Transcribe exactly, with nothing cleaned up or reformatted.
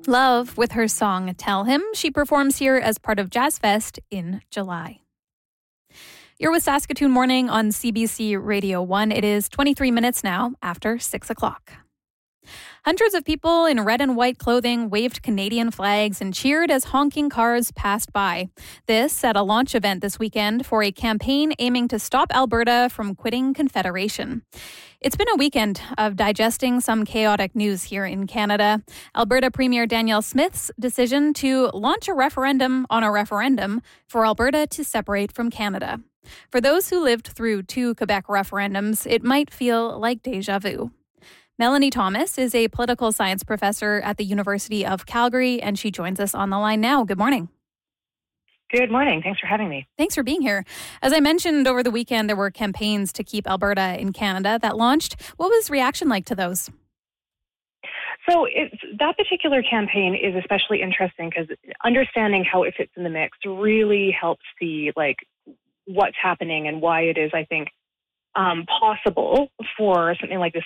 Love with her song Tell Him. She performs here as part of Jazz Fest in July. You're with Saskatoon Morning on C B C Radio one. It is twenty-three minutes now after six o'clock. Hundreds of people in red and white clothing waved Canadian flags and cheered as honking cars passed by. This at a launch event this weekend for a campaign aiming to stop Alberta from quitting Confederation. It's been a weekend of digesting some chaotic news here in Canada. Alberta Premier Danielle Smith's decision to launch a referendum on a referendum for Alberta to separate from Canada. For those who lived through two Quebec referendums, it might feel like déjà vu. Melanie Thomas is a political science professor at the University of Calgary, and she joins us on the line now. Good morning. Good morning. Thanks for having me. Thanks for being here. As I mentioned, over the weekend, there were campaigns to keep Alberta in Canada that launched. What was reaction like to those? So it's, that particular campaign is especially interesting because understanding how it fits in the mix really helps see like what's happening and why it is, I think, Um, possible for something like this